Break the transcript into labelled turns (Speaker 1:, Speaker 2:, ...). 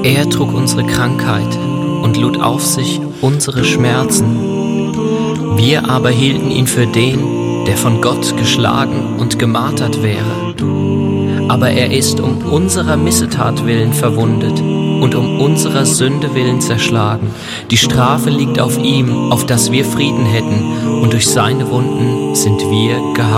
Speaker 1: Er trug unsere Krankheit und lud auf sich unsere Schmerzen. Wir aber hielten ihn für den, der von Gott geschlagen und gemartert wäre. Aber er ist um unserer Missetat willen verwundet und um unserer Sünde willen zerschlagen. Die Strafe liegt auf ihm, auf dass wir Frieden hätten, und durch seine Wunden sind wir geheilt.